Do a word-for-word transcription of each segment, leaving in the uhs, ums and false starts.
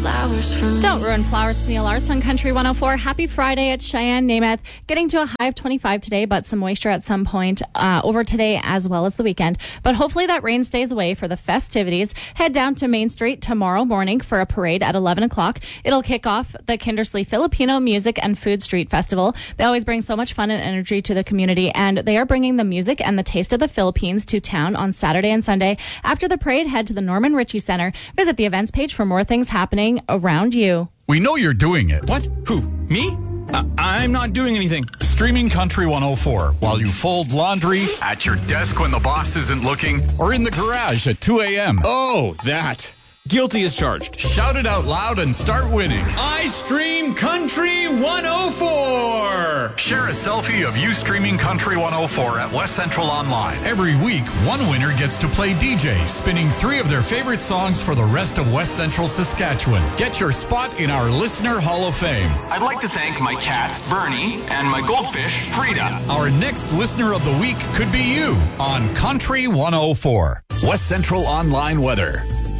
flowers from Don't ruin flowers to Neil Arts on Country one oh four. Happy Friday at Cheyenne, Namath. Getting to a high of twenty-five today, but some moisture at some point uh, over today as well as the weekend. But hopefully that rain stays away for the festivities. Head down to Main Street tomorrow morning for a parade at eleven o'clock. It'll kick off the Kindersley Filipino Music and Food Street Festival. They always bring so much fun and energy to the community, and they are bringing the music and the taste of the Philippines to town on Saturday and Sunday. After the parade, head to the Norman Ritchie Center. Visit the events page for more things happening around you. We know you're doing it. What? Who? Me? Uh, I'm not doing anything. Streaming Country one oh four while you fold laundry, at your desk when the boss isn't looking, or in the garage at two a.m. Oh, that. Guilty as charged. Shout it out loud and start winning. I stream Country one oh four. Share a selfie of you streaming Country one oh four at West Central Online. Every week, one winner gets to play D J, spinning three of their favorite songs for the rest of West Central Saskatchewan. Get your spot in our Listener Hall of Fame. I'd like to thank my cat, Bernie, and my goldfish, Frida. Our next Listener of the Week could be you on Country one oh four. West Central Online weather.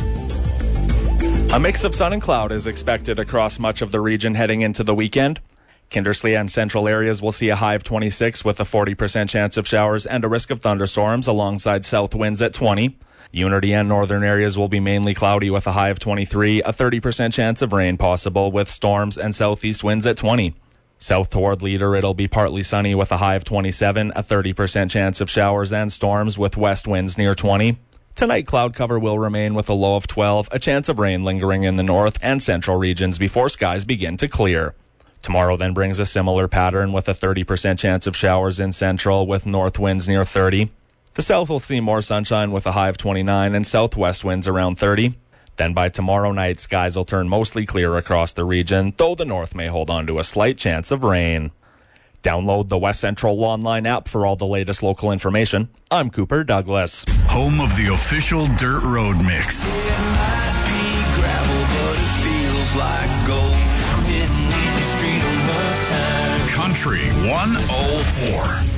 A mix of sun and cloud is expected across much of the region heading into the weekend. Kindersley and central areas will see a high of twenty-six with a forty percent chance of showers and a risk of thunderstorms alongside south winds at twenty. Unity and northern areas will be mainly cloudy with a high of twenty-three, a thirty percent chance of rain possible with storms and southeast winds at twenty. South toward Leader, it'll be partly sunny with a high of twenty-seven, a thirty percent chance of showers and storms with west winds near twenty. Tonight, cloud cover will remain with a low of twelve, a chance of rain lingering in the north and central regions before skies begin to clear. Tomorrow then brings a similar pattern with a thirty percent chance of showers in central with north winds near thirty. The south will see more sunshine with a high of twenty-nine and southwest winds around thirty. Then by tomorrow night, skies will turn mostly clear across the region, though the north may hold on to a slight chance of rain. Download the West Central Online app for all the latest local information. I'm Cooper Douglas. Home of the official Dirt Road Mix. It might be gravel, but it feels like gold. Hitting each street on my time. Country one oh four.